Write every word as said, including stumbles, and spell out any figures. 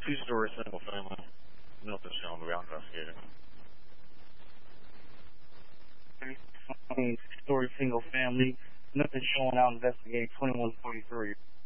two-story single family. Nothing shown to be investigated. Two-story single family. Nothing showing out investigating twenty-one forty-three.